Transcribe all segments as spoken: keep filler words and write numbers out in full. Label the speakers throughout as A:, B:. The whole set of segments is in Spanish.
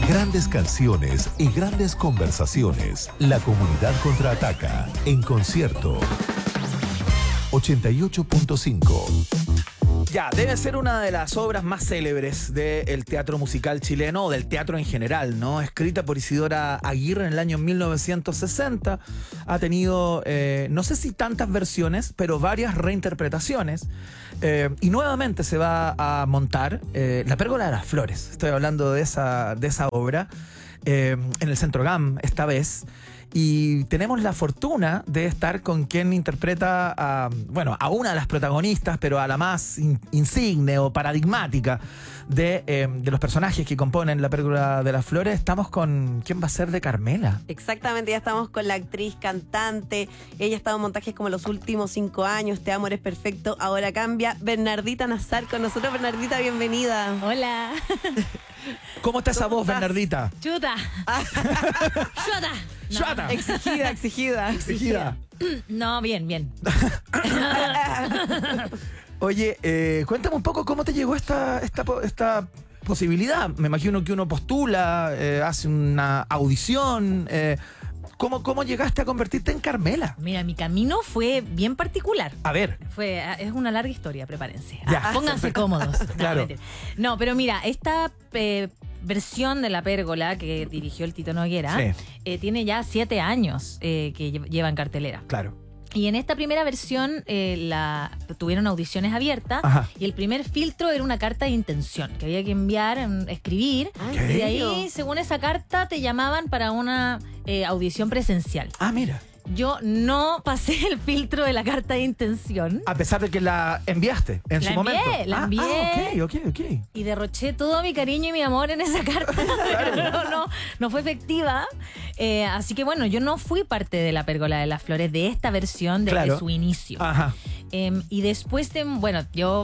A: Grandes canciones y grandes conversaciones. La comunidad contraataca en concierto. ochenta y ocho punto cinco.
B: Ya, debe ser una de las obras más célebres del teatro musical chileno o del teatro en general, ¿no? Escrita por Isidora Aguirre en el año mil novecientos sesenta. Ha tenido, eh, no sé si tantas versiones, pero varias reinterpretaciones. Eh, y nuevamente se va a montar eh, La Pérgola de las Flores. Estoy hablando de esa, de esa obra eh, en el Centro G A M esta vez. Y tenemos la fortuna de estar con quien interpreta a, bueno, a una de las protagonistas, pero a la más in, insigne o paradigmática de, eh, de los personajes que componen La Pérgola de las Flores. Estamos con ¿quién va a ser de Carmela?
C: Exactamente, ya estamos con la actriz, cantante. Ella ha estado en montajes como los últimos cinco años. Te amor es perfecto, ahora cambia. Bernardita Nazar con nosotros. Bernardita, bienvenida.
D: Hola.
B: ¿Cómo está esa voz, Bernardita?
D: Chuta. Chuta. No.
B: Chuata.
C: Exigida, exigida.
B: Exigida.
D: No, bien, bien.
B: Oye, eh, cuéntame un poco cómo te llegó esta, esta, esta posibilidad. Me imagino que uno postula, eh, hace una audición. Eh, ¿cómo, ¿Cómo llegaste a convertirte en Carmela?
D: Mira, mi camino fue bien particular.
B: A ver.
D: Fue, es una larga historia, prepárense.
B: Ya.
D: Ah, pónganse cómodos. No,
B: Claro.
D: mentira. No, pero mira, esta eh, versión de La Pérgola que dirigió el Tito Noguera
B: Sí.
D: eh, tiene ya siete años eh, que lle- lleva en cartelera.
B: Claro.
D: Y en esta primera versión eh, la, tuvieron audiciones abiertas.
B: Ajá.
D: Y el primer filtro era una carta de intención que había que enviar, en- escribir.
C: Ah,
B: Ok.
D: Y de ahí, según esa carta, te llamaban para una eh, audición presencial.
B: Ah, mira.
D: Yo no pasé el filtro de la carta de intención
B: A pesar de que la enviaste en
D: La
B: su
D: envié,
B: momento.
D: la
B: Ah,
D: envié.
B: Ah, ok, ok, ok.
D: y derroché todo mi cariño y mi amor en esa carta. Pero no, no, no fue efectiva. Eh, así que bueno, yo no fui parte de La Pérgola de las Flores de esta versión desde
B: Claro.
D: su inicio.
B: Ajá.
D: Eh, y después de, bueno, yo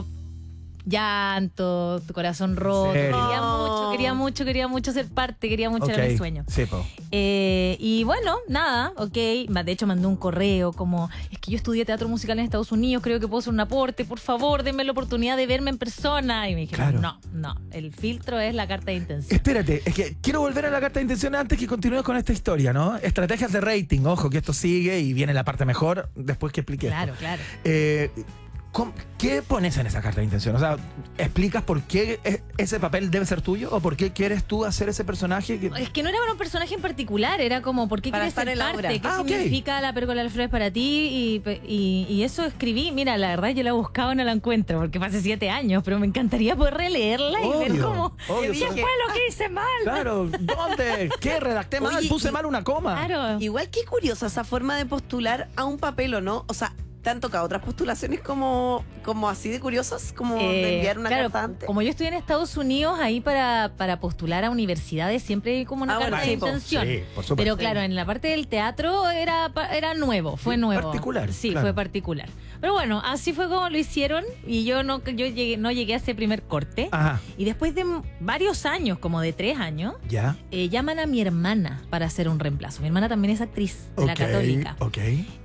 D: llanto, tu corazón roto,
B: serio?
D: quería
C: No.
D: mucho, quería mucho, quería mucho ser parte, quería mucho,
B: Ok.
D: era mi sueño.
B: Sí, po.
D: Eh, y bueno, nada, ok. De hecho, mandé un correo como, es que yo estudié teatro musical en Estados Unidos, creo que puedo hacer un aporte, por favor, denme la oportunidad de verme en persona. Y me dijeron,
B: Claro.
D: no, no, el filtro es la carta de intención.
B: Espérate, es que quiero volver a la carta de intenciones antes que continúes con esta historia, ¿no? Estrategias de rating, ojo, que esto sigue y viene la parte mejor después que explique
D: Claro,
B: esto.
D: claro.
B: Eh, ¿cómo- ¿Qué pones en esa carta de intención? O sea, ¿explicas por qué e- ese papel debe ser tuyo o por qué quieres tú hacer ese personaje? Que...
D: Es que no era para un personaje en particular, era como, ¿por qué
C: Para
D: quieres
C: estar
D: ser
C: en la
D: parte?
C: obra.
D: ¿Qué
B: Ah, ok.
D: significa La Pérgola de las Flores para ti? Y, y, y eso escribí. Mira, la verdad yo la he buscado y no la encuentro, porque fue hace siete años, pero me encantaría poder releerla y ver
B: Obvio,
D: cómo...
B: obvio,
D: ¿Qué
B: sí.
D: fue lo que hice mal?
B: Claro, ¿dónde? ¿Qué? ¿Redacté mal?
C: Oye,
B: ¿Puse
C: y-
B: mal una coma?
D: Claro.
C: Igual que curiosa esa forma de postular a un papel, ¿o no? O sea, ¿te han tocado otras postulaciones como, como así de curiosas? Como de
D: Eh,
C: enviar una
D: claro,
C: carta antes.
D: como yo estoy en Estados Unidos, ahí para, para postular a universidades siempre hay como una
C: Ah,
D: carta
C: bueno,
D: de
C: sí, po.
D: intención.
B: Sí, por supuesto.
D: Pero claro, en la parte del teatro era, pa- era nuevo, fue
B: Sí,
D: nuevo.
B: particular,
D: Sí,
B: claro.
D: fue particular. Pero bueno, así fue como lo hicieron y yo no, yo llegué, no llegué a ese primer corte.
B: Ajá,
D: Y después de m- varios años, como de tres años,
B: ya.
D: eh, llaman a mi hermana para hacer un reemplazo. Mi hermana también es actriz de la
B: Ok,
D: Católica.
B: Ok,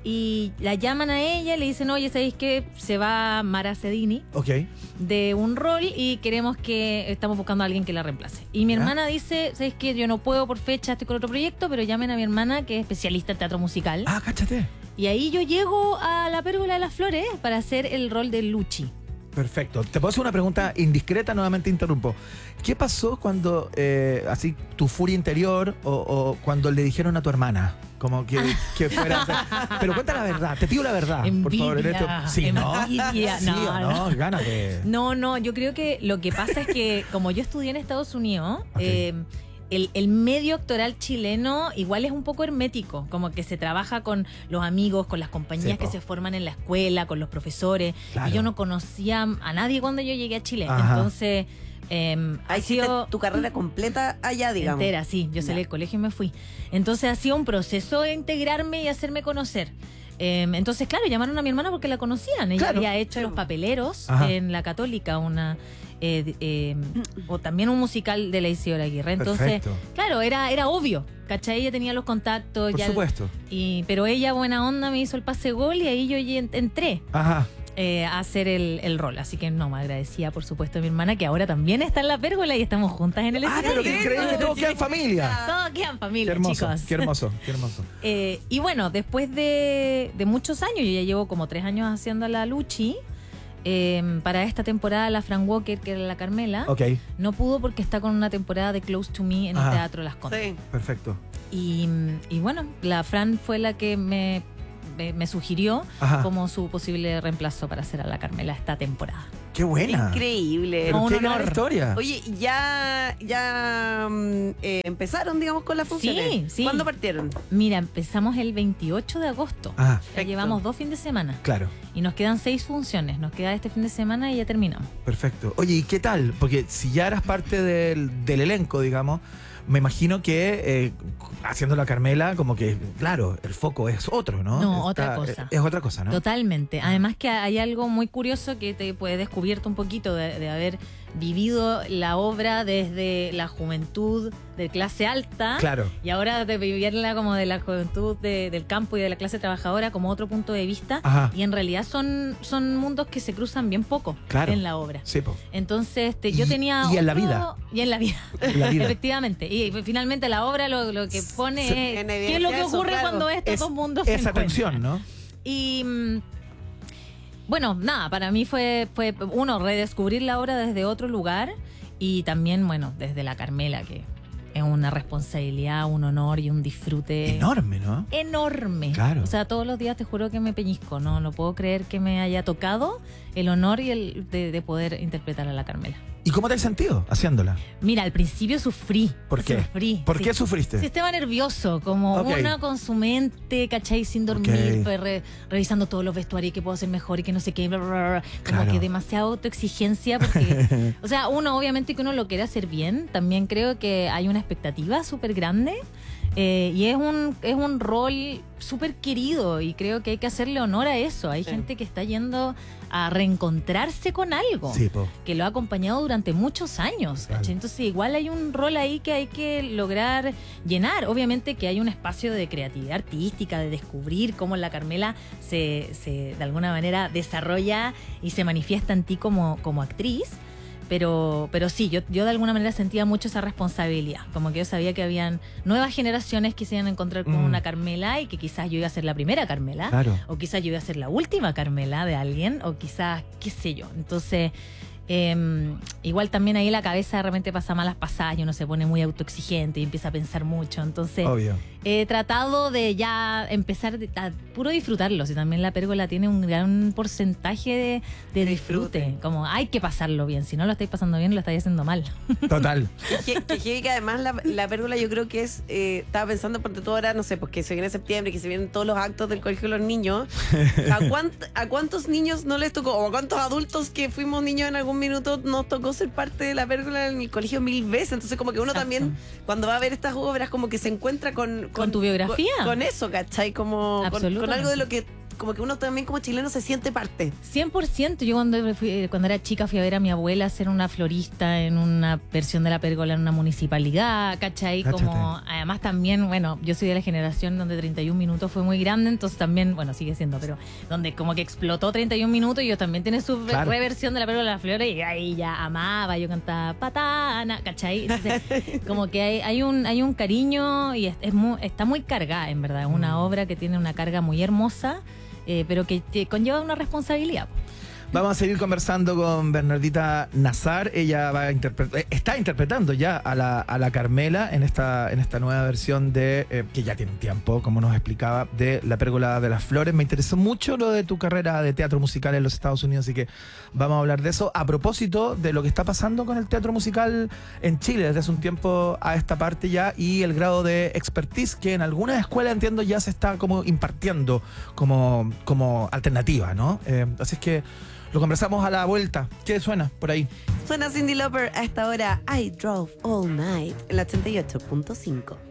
D: Y la llaman a ella y le dicen, oye, ¿sabéis que se va Mara Cedini
B: ok.
D: de un rol y queremos que estamos buscando a alguien que la reemplace? Y mi
B: ¿Ya?
D: hermana dice, ¿sabes qué? Yo no puedo por fecha, estoy con otro proyecto, pero llamen a mi hermana que es especialista en teatro musical.
B: Ah, cáchate.
D: Y ahí yo llego a La Pérgola de las Flores para hacer el rol de Luchi.
B: Perfecto. Te puedo hacer una pregunta indiscreta, nuevamente interrumpo. ¿Qué pasó cuando, eh, así, tu furia interior o, o cuando le dijeron a tu hermana? Como que, que fuera... Pero cuenta la verdad, te pido la verdad, por favor. en esto.
D: Envidia,
B: Sí, ¿no?
D: envidia.
B: Sí,
D: No,
B: o
D: no.
B: no, ganas de...
D: No, no, yo creo que lo que pasa es que como yo estudié en Estados Unidos,
B: Ok.
D: eh, el, el medio actoral chileno igual es un poco hermético, como que se trabaja con los amigos, con las compañías
B: Sí, po.
D: que se forman en la escuela, con los profesores.
B: Claro.
D: Y yo no conocía a nadie cuando yo llegué a Chile.
B: Ajá.
D: Entonces, eh, ha
C: Ahí hiciste
D: sido...
C: tu carrera completa allá, digamos.
D: Entera, sí. Yo salí
C: Ya.
D: del colegio y me fui. Entonces ha sido un proceso de integrarme y hacerme conocer. Eh, entonces, claro, llamaron a mi hermana porque la conocían. Ella
B: Claro.
D: había hecho Los Papeleros
B: Ajá.
D: en la Católica, una eh, de- eh, o también un musical de la Isidora Aguirre. Entonces,
B: Perfecto.
D: claro, era, era obvio. ¿Cachai? Ella tenía los contactos.
B: Por
D: ya,
B: supuesto.
D: y, pero ella, buena onda, me hizo el pase gol y ahí yo ya en- entré.
B: Ajá.
D: eh, a hacer el, el rol. Así que no, me agradecía, por supuesto, a mi hermana, que ahora también está en la pérgola y estamos juntas en el
B: Ah,
D: escenario.
B: pero qué increíble, todo queda en familia.
D: Todo queda en
B: Qué
D: familia,
B: hermoso,
D: chicos.
B: qué hermoso, qué hermoso.
D: Eh, y bueno, después de, de muchos años, yo ya llevo como tres años haciendo la Luchi. Eh, para esta temporada la Fran Walker, que era la Carmela,
B: Ok,
D: no pudo porque está con una temporada de Close to Me en
B: Ajá.
D: el Teatro Las Condes.
C: Sí.
B: perfecto.
D: Y, y bueno, la Fran fue la que me, me, me sugirió
B: Ajá.
D: como su posible reemplazo para hacer a la Carmela esta temporada.
B: Qué buena.
C: Increíble.
B: Pero
D: Un
B: qué gran
D: honor.
B: historia.
C: Oye, ya, ya mm, eh, empezaron, digamos, con las funciones.
D: Sí, sí.
C: ¿Cuándo partieron?
D: Mira, empezamos el veintiocho de agosto.
B: Ah,
D: Ya
C: Perfecto.
D: llevamos dos fines de semana
B: claro.
D: y nos quedan seis funciones. Nos queda este fin de semana y ya terminamos.
B: Perfecto. Oye, ¿y qué tal? Porque si ya eras parte del, del elenco, digamos, me imagino que eh, haciendo la Carmela, como que, claro, el foco es otro, ¿no?
D: No, otra cosa.
B: Es, es otra cosa, ¿no?
D: Totalmente. Además que hay algo muy curioso que te puede descubierto un poquito de, de haber vivido la obra desde la juventud de clase alta.
B: Claro.
D: Y ahora de vivirla como de la juventud de- del campo y de la clase trabajadora como otro punto de vista.
B: Ajá.
D: Y en realidad son, son mundos que se cruzan bien poco
B: Claro.
D: en la obra.
B: Sí, po.
D: Entonces, este, yo
B: Y-
D: tenía.
B: y en la
D: otro-
B: vida.
D: Y en la vida.
B: En la vida.
D: Efectivamente. Y finalmente la obra lo, lo que pone
B: Se-
D: es
C: En
D: qué es lo que
C: evidencia eso,
D: ocurre
C: claro.
D: cuando estos
B: Es-
D: dos mundos se
B: Esa
D: encuentran.
B: tensión, ¿no?
D: Y mm, bueno, nada, para mí fue, fue uno, redescubrir la obra desde otro lugar y también, bueno, desde la Carmela, que es una responsabilidad, un honor y un disfrute
B: Enorme, ¿no?
D: enorme.
B: Claro.
D: O sea, todos los días te juro que me peñisco, no, no puedo creer que me haya tocado el honor y el de, de poder interpretar a la Carmela.
B: ¿Y cómo te has sentido haciéndola?
D: Mira, al principio sufrí.
B: ¿Por qué?
D: Sufrí.
B: ¿Por
D: sí.
B: qué sufriste?
D: Sistema nervioso, como
B: Ok.
D: una con su mente, ¿cachai? Sin dormir,
B: Ok.
D: pues, re- revisando todos los vestuarios y que puedo hacer mejor y que no sé qué, bla, bla, bla. Como
B: Claro.
D: que demasiada autoexigencia porque, o sea, uno obviamente que uno lo quiere hacer bien, también creo que hay una expectativa súper grande eh, y es un, es un rol súper querido y creo que hay que hacerle honor a eso. Hay
C: Sí.
D: gente que está yendo a reencontrarse con algo
B: Sí, po.
D: que lo ha acompañado durante muchos años.
B: Claro.
D: ¿cachai? Entonces igual hay un rol ahí que hay que lograr llenar. Obviamente que hay un espacio de creatividad artística, de descubrir cómo la Carmela se, se de alguna manera desarrolla y se manifiesta en ti como, como actriz. Pero, pero sí, yo, yo de alguna manera sentía mucho esa responsabilidad. Como que yo sabía que habían nuevas generaciones que se iban a encontrar con
B: Mm.
D: una Carmela y que quizás yo iba a ser la primera Carmela.
B: Claro.
D: O quizás yo iba a ser la última Carmela de alguien, o quizás, qué sé yo. Entonces, eh, igual también ahí la cabeza de repente pasa malas pasadas y uno se pone muy autoexigente y empieza a pensar mucho. Entonces,
B: Obvio.
D: he tratado de ya empezar de- a puro disfrutarlo. Si también la pérgola tiene un gran porcentaje de, de disfrute.
C: Disfrute.
D: Como hay que pasarlo bien. Si no lo estáis pasando bien, lo estáis haciendo mal.
B: Total.
C: Que, que, que- que además la, la pérgola yo creo que es, eh, estaba pensando por todo ahora, no sé, pues que se viene septiembre, que se vienen todos los actos del colegio de los niños. ¿A, cuánt- ¿A cuántos niños no les tocó, o a cuántos adultos que fuimos niños en algún minuto nos tocó ser parte de la pérgola en el colegio mil veces? Entonces como que uno
D: Exacto.
C: también, cuando va a ver estas obras, como que se encuentra con...
D: ¿Con tu biografía?
C: Con, con eso, ¿cachai? Como con, con
D: Absolutamente.
C: algo de lo que, como que uno también como chileno se siente parte.
D: cien por ciento. Yo cuando, fui- cuando era chica fui a ver a mi abuela ser una florista en una versión de la pérgola en una municipalidad, ¿cachai?
B: Cáchate.
D: Como, además también, bueno, yo soy de la generación donde treinta y un minutos fue muy grande, entonces también, bueno, sigue siendo, pero donde como que explotó treinta y un minutos y yo también tenía su re-
B: Claro.
D: reversión de la pérgola de las flores y ahí ya amaba, yo cantaba patana, ¿cachai? Entonces, como que hay, hay un hay un cariño y es, es muy- está muy cargada, en verdad, es una obra que tiene una carga muy hermosa. Eh, pero que te conlleva una responsabilidad.
B: Vamos a seguir conversando con Bernardita Nazar. Ella va a interpre- eh, está interpretando ya a la, a la Carmela en esta, en esta nueva versión de, eh, que ya tiene un tiempo, como nos explicaba, de La Pérgola de las Flores. Me interesó mucho lo de tu carrera de teatro musical en los Estados Unidos, así que vamos a hablar de eso. A propósito de lo que está pasando con el teatro musical en Chile desde hace un tiempo a esta parte ya, y el grado de expertise que en algunas escuelas, entiendo, ya se está como impartiendo como, como alternativa, ¿no? Eh, así es que lo conversamos a la vuelta. ¿Qué suena por ahí?
C: Suena Cyndi Lauper a esta hora, I Drove All Night, en la ochenta y ocho punto cinco.